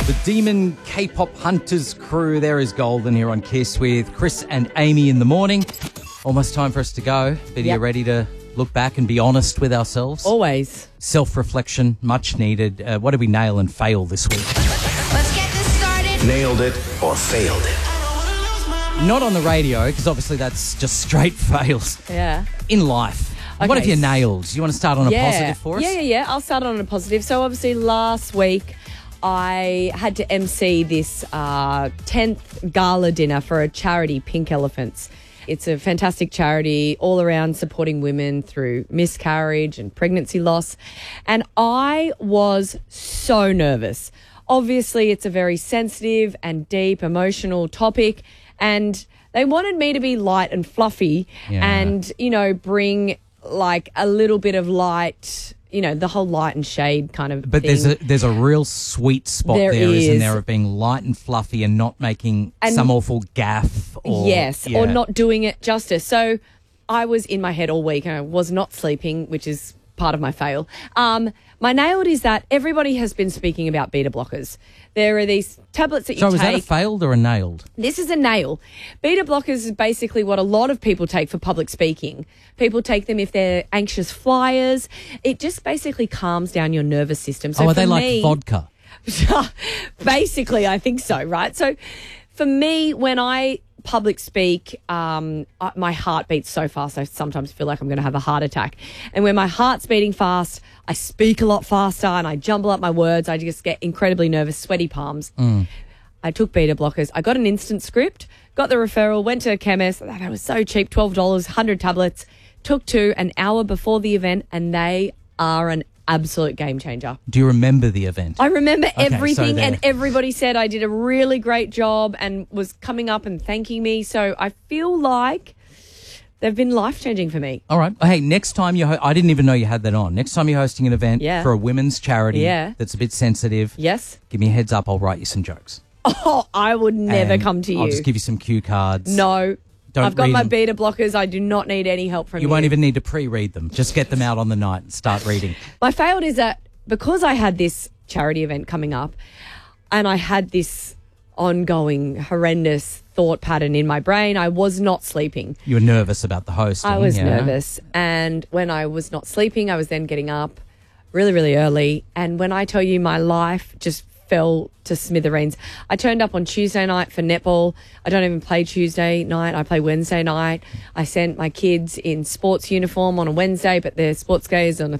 The Demon K-pop Hunters crew, there is Golden here on Kiss with Chris and Amy in the morning. Almost time for us to go. But are you ready to look back and be honest with ourselves? Always. Self-reflection, much needed. What did we nail and fail this week? Let's get this started. Nailed it or failed it. Not on the radio, because obviously that's just straight fails. Yeah. In life. Okay. What have you nailed? You want to start on a positive for us? Yeah. I'll start on a positive. So obviously last week I had to MC this 10th gala dinner for a charity, Pink Elephants. It's a fantastic charity all around supporting women through miscarriage and pregnancy loss. And I was so nervous. Obviously, it's a very sensitive and deep, emotional topic. And they wanted me to be light and fluffy and, bring like a little bit of light, the whole light and shade kind of But thing. there's a real sweet spot There isn't is. there, of being light and fluffy and not making some awful gaff or... Yes, or not doing it justice. So I was in my head all week and I was not sleeping, which is part of my fail. My nailed is that everybody has been speaking about beta blockers. There are these tablets that you So take. was that a failed or a nailed? This is a nail. Beta blockers is basically what a lot of people take for public speaking. People take them if they're anxious flyers. It just basically calms down your nervous system. So are for they like me, vodka? Basically, I think so, right? So for me, when I public speak, my heart beats so fast I sometimes feel like I'm going to have a heart attack. And when my heart's beating fast, I speak a lot faster and I jumble up my words. I just get incredibly nervous, sweaty palms. I took beta blockers. I got an instant script, got the referral, went to a chemist. That was so cheap, $12, 100 tablets. Took 2 an hour before the event, and they are an absolute game changer. Do you remember the event? I remember Okay, everything, so and everybody said I did a really great job and was coming up and thanking me. So I feel like they've been life-changing for me. All right. Hey, next time I didn't even know you had that on. Next time you're hosting an event for a women's charity that's a bit sensitive, Yes. give me a heads up. I'll write you some jokes. Oh, I would never And come to you. I'll just give you some cue cards. No. Don't I've got read my them. beta blockers. I do not need any help from you. You won't even need to pre-read them. Just get them out on the night and start reading. My failed is that because I had this charity event coming up and I had this ongoing horrendous thought pattern in my brain, I was not sleeping. You were nervous about the hosting. I was nervous. And when I was not sleeping, I was then getting up really, really early. And when I tell you my life just fell to smithereens. I turned up on Tuesday night for netball. I don't even play Tuesday night. I play Wednesday night. I sent my kids in sports uniform on a Wednesday, but their sports day is on a